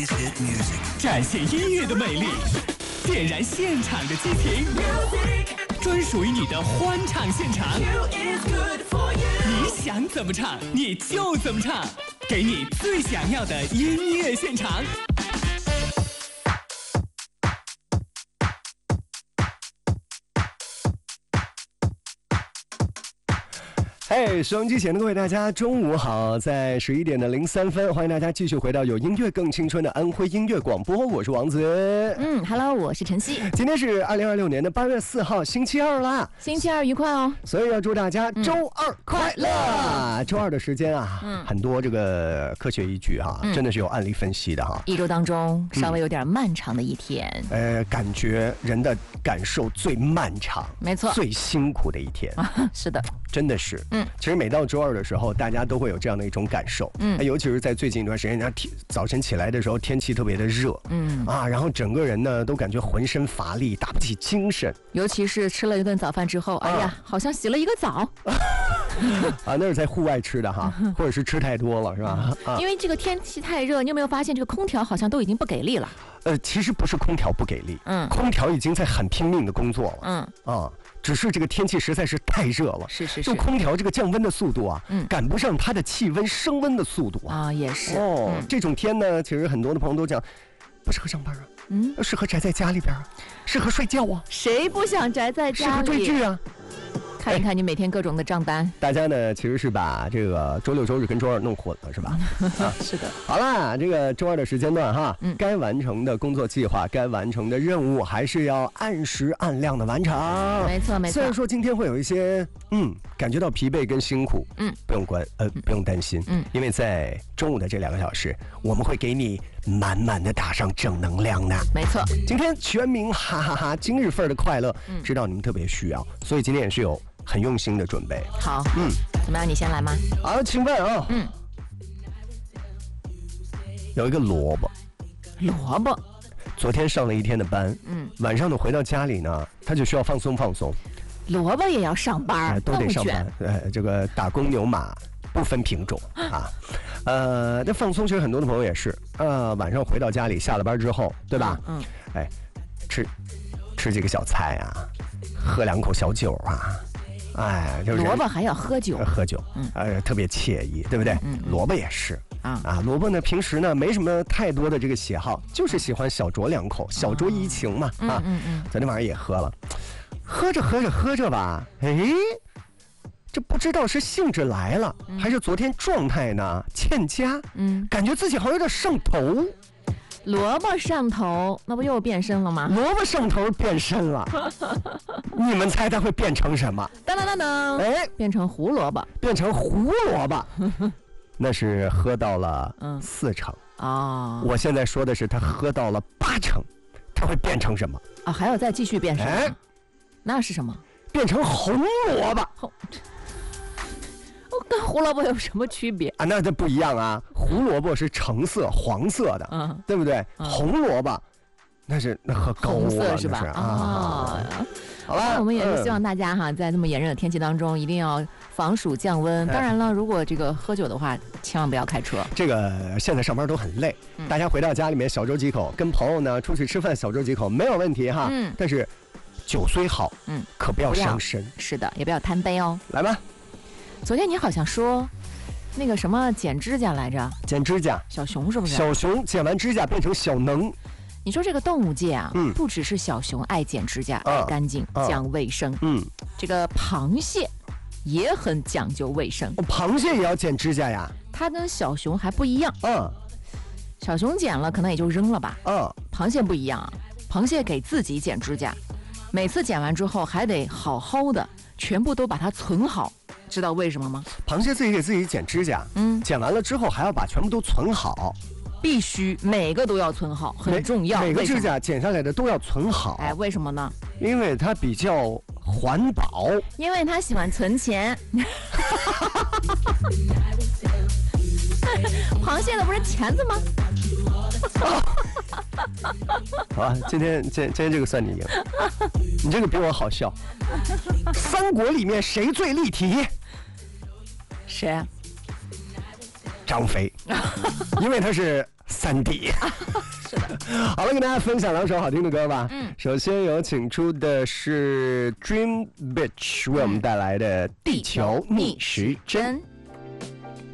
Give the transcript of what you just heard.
展现音乐的魅力，点燃现场的激情，专属于你的欢唱现场。你想怎么唱，你就怎么唱，给你最想要的音乐现场。 嘿，收音机前的各位大家中午好，在11点的03分，欢迎大家继续回到有音乐更青春的安徽音乐广播，我是王子。 Hello， 我是晨曦。 今天是2026年的8月4号，星期二啦， 星期二愉快哦。 所以要祝大家周二快乐。周二的时间啊，很多这个科学依据哈，真的是有案例分析的哈。 一周当中稍微有点漫长的一天， 感觉人的感受最漫长， 没错， 最辛苦的一天。 是的， 真的是。其实每到周二的时候，大家都会有这样的一种感受。尤其是在最近一段时间，早晨起来的时候，天气特别的热。然后整个人呢都感觉浑身乏力，打不起精神。 尤其是吃了一顿早饭之后，哎呀，好像洗了一个澡。 那是在户外吃的哈，或者是吃太多了是吧？ 因为这个天气太热，你有没有发现这个空调好像都已经不给力了？ 其实不是空调不给力，空调已经在很拼命的工作了。只是这个天气实在是太热了， 是， 就空调这个降温的速度啊，赶不上它的气温升温的速度啊。 也是。 这种天呢，其实很多的朋友都讲，不适合上班啊，适合宅在家里边，适合睡觉啊。 谁不想宅在家里？ 适合追剧啊。 看一看你每天各种的账单。 大家呢其实是把这个周六周日跟周二弄混了是吧？ 是的。 好啦，这个周二的时间段哈，该完成的工作计划，该完成的任务还是要按时按量的完成。 没错。 虽然说今天会有一些感觉到疲惫跟辛苦，不用担心，因为在中午的这2个小时，我们会给你满满的打上正能量的。 没错。今天全民哈哈哈今日份的快乐，知道你们特别需要，所以今天也是有很用心的准备。 好，怎么样？你先来吗？ 好，请问啊，有一个萝卜，昨天上了一天的班，晚上呢回到家里呢，他就需要放松。 萝卜也要上班， 都得上班。这个打工牛马不分品种啊。那放松其实很多的朋友也是，晚上回到家里，下了班之后，对吧？吃几个小菜啊，喝2口小酒啊。就是萝卜还要喝酒， 特别惬意，对不对？萝卜也是萝卜呢，平时呢没什么太多的这个喜好，就是喜欢小酌2口，小酌怡情嘛。昨天晚上也喝了，喝着吧，这不知道是兴致来了，还是昨天状态呢欠佳，感觉自己好像有点上头。 萝卜上头，那不又变身了吗？ 萝卜上头变身了，你们猜它会变成什么？ 当，变成胡萝卜， 那是喝到了4成我现在说的是他喝到了8成，他会变成什么还要再继续变身？那是什么？ 变成红萝卜。 跟胡萝卜有什么区别那这不一样啊！胡萝卜是橙色、黄色的，对不对？红萝卜那喝高了， 红色是吧？ 好了， 我们也是希望大家在这么炎热的天气当中，一定要防暑降温。当然了，如果这个喝酒的话，千万不要开车。 这个现在上班都很累，大家回到家里面小酌几口，跟朋友呢出去吃饭小酌几口没有问题哈。但是酒虽好，可不要伤身。 是的，也不要贪杯哦。 来吧。 昨天你好像说那个什么剪指甲来着？ 剪指甲， 小熊是不是？ 小熊剪完指甲变成小能。 你说这个动物界啊，不只是小熊爱剪指甲、爱干净、讲卫生，这个螃蟹也很讲究卫生。 螃蟹也要剪指甲呀？ 它跟小熊还不一样。小熊剪了可能也就扔了吧。螃蟹不一样，螃蟹给自己剪指甲，每次剪完之后还得好好的全部都把它存好。知道为什么吗？ 螃蟹自己给自己剪指甲，剪完了之后还要把全部都存好， 必须每个都要存好，很重要。 每个指甲剪下来的都要存好。 为什么呢？ 因为它比较环保， 因为它喜欢存钱。螃蟹的不是钳子吗？ 好吧，今天这个算你赢，你这个比我好笑。三国里面谁最立体？ 谁？ 张飞，因为他是 3D。 是的。 好了，跟大家分享2首好听的歌吧。首先有请出的是 Dream Beach 为我们带来的《地球逆时针》。